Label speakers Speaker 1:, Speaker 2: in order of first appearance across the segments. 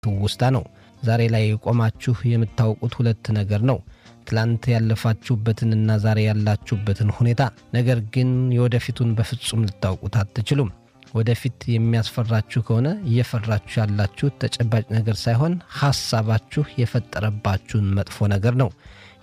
Speaker 1: ትውስታ ነው። ዛሬ ላይ ቆማችሁ የምታውቁት ሁለት ነገር ነው። ትላንት ያለፋችሁበትንና ዛሬ ያላችሁበትን ሁኔታ። ነገር ግን የወደፊቱን በፍጹም ልታውቁት አትችሉም። ወደፊት የሚያስፈራችሁ ከሆነ እየፈራችሁ ያላችሁት ተጨባጭ ነገር ሳይሆን ሐሳባችሁ የፈጠረባችሁን መጥፎ ነገር ነው።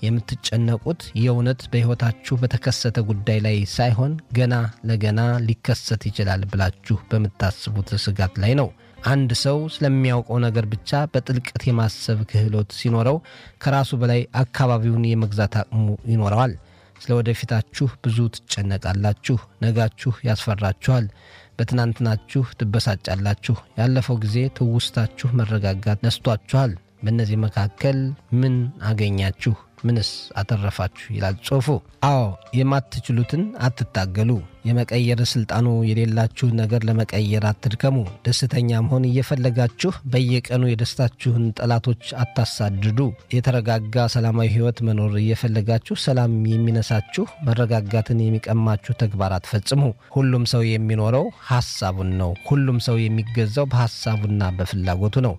Speaker 1: የምትጨነቁት የእውነት በሕይወታችሁ በተከሰተ ጉዳይ ላይ ሳይሆን ገና ለገና ሊከሰት ይችላል ብላችሁ በምታስቡት ስጋት ላይ ነው። አንድ ሰው ስለሚያውቀው ነገር ብቻ በጥልቀት የማሰብ ክህሎት ሲኖረው ከራሱ በላይ አካባቢውን የመግዛት አቅሙ ይኖረዋል። ስለ ወደፊታችሁ ብዙ ትጨነቃላችሁ። ነጋችሁ ያስፈራችኋል። በትናንትናችሁ ትበሳጫላችሁ። ያለፈው ጊዜ ትውስታችሁ መረጋጋት ነስቷችኋል። በእነዚህ መካከል ምን አገኛችሁ? ምንስ አተረፋችሁ? ይላል ጽሑፉ። አዎ፣ የማትችሉትን አትታገሉ። የመቀየር ስልጣኑ የሌላችሁ ነገር ለመቀየር አትድከሙ። ደስተኛ መሆን እየፈለጋችሁ በየቀኑ የደስታችሁን ጠላቶች አታሳድዱ። የተረጋጋ ሰላማዊ ሕይወት መኖር እየፈለጋችሁ ሰላም የሚነሳችሁ መረጋጋትን የሚቀማችሁ ተግባር አትፈጽሙ። ሁሉም ሰው የሚኖረው ሐሳቡን ነው። ሁሉም ሰው የሚገዛው በሐሳቡና በፍላጎቱ ነው።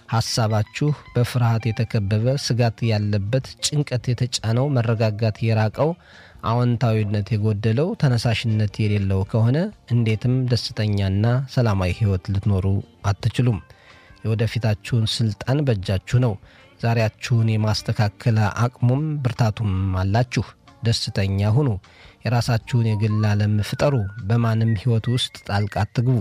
Speaker 1: ሐሳባችሁ በፍርሃት የተከበበ፣ ስጋት ያለበት፣ ጭንቀት የተጫነው፣ መረጋጋት የራቀው፣ አዎንታዊነት የጎደለው፣ ተነሳሽነት የሌለው ከሆነ እንዴትም ደስተኛና ሰላማዊ ሕይወት ልትኖሩ አትችሉም። የወደፊታችሁን ስልጣን በእጃችሁ ነው። ዛሬያችሁን የማስተካከል አቅሙም ብርታቱም አላችሁ። ደስተኛ ሁኑ። የራሳችሁን የግል ዓለም ፍጠሩ። በማንም ሕይወት ውስጥ ጣልቃ አትግቡ።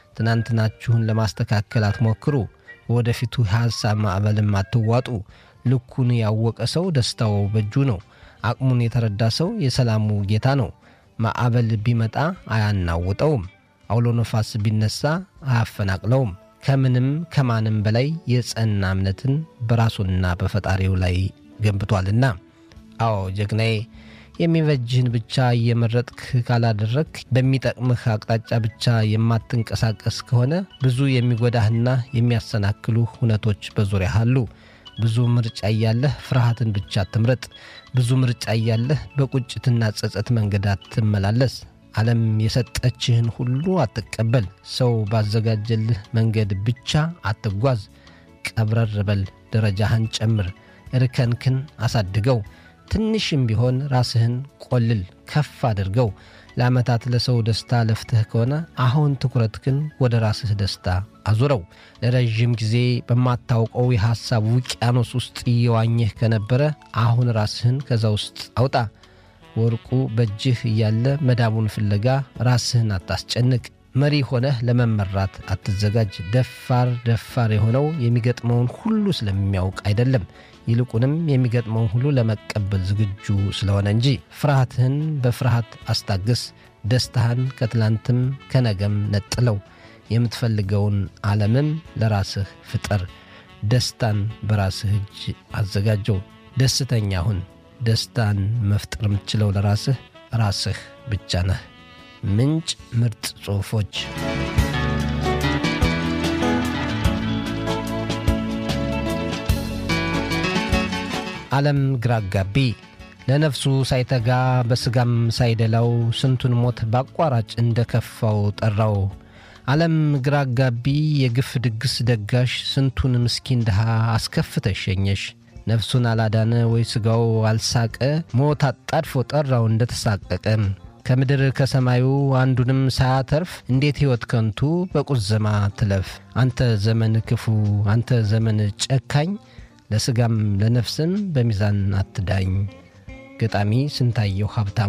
Speaker 1: ትናንትናችሁን ለማስተካከል አትሞክሩ። ወደፊቱ ሐሳብ ማዕበልም አትዋጡ። ልኩን ያወቀ ሰው ደስታው በእጁ ነው። አቅሙን የተረዳ ሰው የሰላሙ ጌታ ነው። ማዕበል ቢመጣ አያናውጠውም። አውሎ ነፋስ ቢነሳ አያፈናቅለውም። ከምንም ከማንም በላይ የጸና እምነትን በራሱና በፈጣሪው ላይ ገንብቷልና። አዎ ጀግናዬ፣ የሚበጅህን ብቻ እየመረጥክ ካላደረክ፣ በሚጠቅምህ አቅጣጫ ብቻ የማትንቀሳቀስ ከሆነ ብዙ የሚጎዳህና የሚያሰናክሉ ሁነቶች በዙሪያህ አሉ። ብዙ ምርጫ እያለህ ፍርሃትን ብቻ አትምረጥ። ብዙ ምርጫ እያለህ በቁጭትና ጸጸት መንገድ አትመላለስ። ዓለም የሰጠችህን ሁሉ አትቀበል። ሰው ባዘጋጀልህ መንገድ ብቻ አትጓዝ። ቀብረር በል፣ ደረጃህን ጨምር፣ እርከንክን አሳድገው። ትንሽም ቢሆን ራስህን ቆልል፣ ከፍ አድርገው። ለዓመታት ለሰው ደስታ ለፍተህ ከሆነ አሁን ትኩረትህን ወደ ራስህ ደስታ አዙረው። ለረዥም ጊዜ በማታውቀው የሐሳብ ውቅያኖስ ውስጥ እየዋኘህ ከነበረ አሁን ራስህን ከዛ ውስጥ አውጣ። ወርቁ በእጅህ እያለ መዳቡን ፍለጋ ራስህን አታስጨንቅ። መሪ ሆነህ ለመመራት አትዘጋጅ። ደፋር የሆነው የሚገጥመውን ሁሉ ስለሚያውቅ አይደለም፣ ይልቁንም የሚገጥመውን ሁሉ ለመቀበል ዝግጁ ስለሆነ እንጂ። ፍርሃትህን በፍርሃት አስታግስ። ደስታህን ከትላንትም ከነገም ነጥለው። የምትፈልገውን ዓለምም ለራስህ ፍጠር። ደስታን በራስህ እጅ አዘጋጀው። ደስተኛ ሁን። ደስታን መፍጠር የምትችለው ራስህ ብቻ ነህ። ምንጭ ምርጥ ጽሑፎች። ዓለም ግራ አጋቢ፣ ለነፍሱ ሳይተጋ በሥጋም ሳይደላው ስንቱን ሞት ባቋራጭ እንደከፋው ጠራው። ዓለም ግራ አጋቢ፣ የግፍ ድግስ ደጋሽ፣ ስንቱን ምስኪን ድሃ አስከፍተሽ ሸኘሽ። ነፍሱን አላዳነ ወይ ሥጋው አልሳቀ፣ ሞት አጣድፎ ጠራው እንደተሳቀቀ። ከምድር ከሰማዩ አንዱንም ሳያተርፍ እንዴት ሕይወት ከንቱ በቁዘማ ትለፍ። አንተ ዘመን ክፉ፣ አንተ ዘመን ጨካኝ፣ ለሥጋም ለነፍስም በሚዛን አትዳኝ። ገጣሚ ስንታየው ሀብታሙ።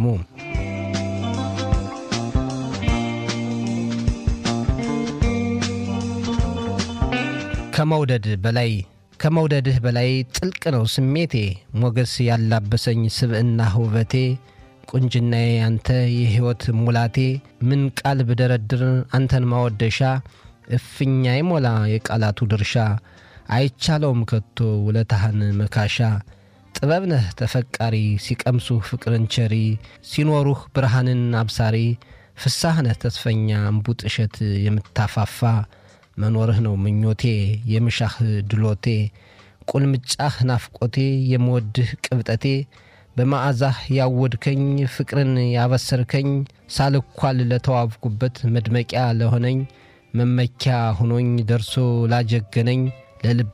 Speaker 1: ከመውደድህ በላይ ጥልቅ ነው ስሜቴ፣ ሞገስ ያላበሰኝ ስብዕና ውበቴ። ቁንጅናዬ አንተ የሕይወት ሙላቴ፣ ምን ቃል ብደረድር አንተን ማወደሻ። እፍኛ ይሞላ የቃላቱ ድርሻ፣ አይቻለውም ከቶ ውለታህን መካሻ። ጥበብ ነህ ተፈቃሪ፣ ሲቀምሱህ ፍቅርን ቸሪ፣ ሲኖሩህ ብርሃንን አብሳሪ። ፍሳህ ነህ ተስፈኛ እምቡጥ እሸት የምታፋፋ፣ መኖርህ ነው ምኞቴ የምሻህ ድሎቴ። ቁልምጫህ ናፍቆቴ የምወድህ ቅብጠቴ፣ በመዓዛህ ያወድከኝ ፍቅርን ያበሰርከኝ። ሳልኳል ለተዋብኩበት መድመቂያ ለሆነኝ፣ መመኪያ ሆኖኝ ደርሶ ላጀገነኝ። ለልብ